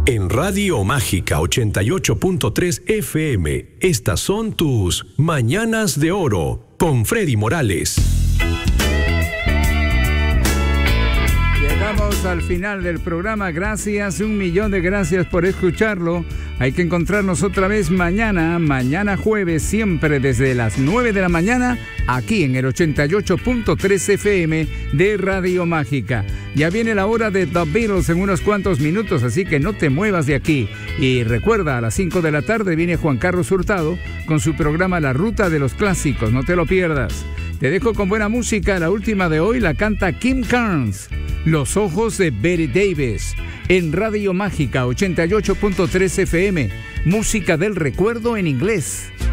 En Radio Mágica 88.3 FM, estas son tus Mañanas de Oro con Freddy Morales. Llegamos al final del programa. Gracias, 1.000.000 de gracias por escucharlo. Hay que encontrarnos otra vez mañana jueves, siempre desde las 9 de la mañana, aquí en el 88.3 FM de Radio Mágica. Ya viene la hora de The Beatles en unos cuantos minutos, así que no te muevas de aquí. Y recuerda, a las 5 de la tarde viene Juan Carlos Hurtado con su programa La Ruta de los Clásicos, no te lo pierdas. Te dejo con buena música, la última de hoy la canta Kim Carnes, Los Ojos de Betty Davis, en Radio Mágica 88.3 FM, música del recuerdo en inglés.